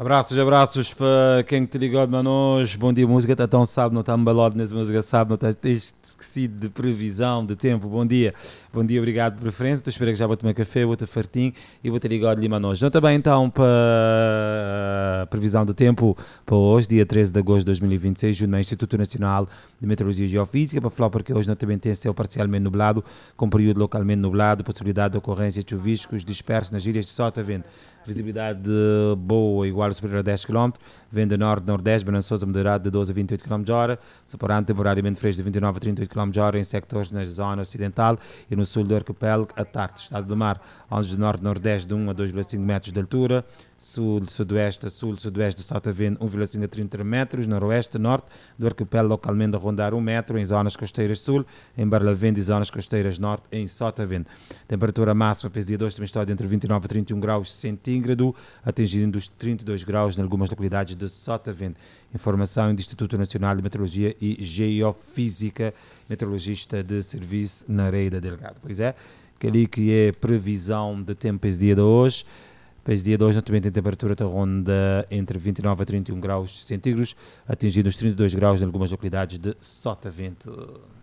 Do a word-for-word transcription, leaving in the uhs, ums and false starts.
Abraços, abraços para quem te ligou de manos. Bom dia, música está tão sabe, não está embalado nessa música, sabe, não está esquecido de previsão, de tempo. Bom dia, bom dia, obrigado por preferência. Estou a esperar que já vou tomar café, vou ter fartinho e vou ter ligado de manos. Não também então para a previsão do tempo para hoje, dia treze de agosto de dois mil e vinte e seis, junto ao Instituto Nacional de Meteorologia e Geofísica, para falar porque hoje não também tem céu parcialmente nublado, com período localmente nublado, possibilidade de ocorrência de chuviscos dispersos nas ilhas de Sotavento. Visibilidade boa, igual ou superior a dez quilómetros, vento norte-nordeste, balançoso moderado de doze a vinte e oito quilómetros por hora, soprando temporariamente fresco de vinte e nove a trinta e oito quilómetros por hora em sectores na zona ocidental e no sul do arquipélago à tarde. Estado do mar, ondas de norte-nordeste de um a dois vírgula cinco metros de altura, sul-sudoeste a sul-sudoeste de Sotavento um vírgula cinco a trinta metros, noroeste norte do arquipélago localmente a rondar um metro em zonas costeiras sul, em Barlavento e zonas costeiras norte em Sotavento. Temperatura máxima para esse dia de hoje também está entre vinte e nove a trinta e um graus centígrados, atingindo os trinta e dois graus em algumas localidades de Sotavento. Informação do Instituto Nacional de Meteorologia e Geofísica, meteorologista de serviço na Areia da Delgado. Pois é, aquele que é previsão de tempo para esse dia de hoje. Para esse dia de hoje, também tem temperatura de ronda entre vinte e nove a trinta e um graus centígrados, atingindo os trinta e dois graus em algumas localidades de Sotavento.